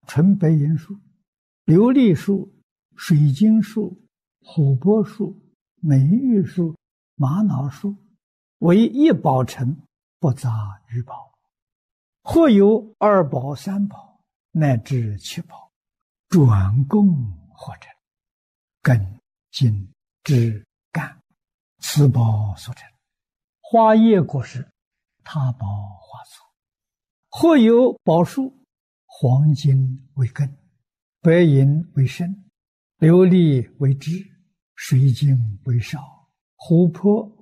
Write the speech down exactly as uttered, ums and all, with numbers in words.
纯白银树、琉璃树、水晶树、琥珀树、美玉树、玛瑙树，为一宝城，不杂于宝。或有二宝、三宝，乃至七宝，转供合成，根、茎、枝、干，此宝所成。花叶果实，他宝化作。或有宝树，黄金为根，白银为身，琉璃为枝，水晶为梢，琥珀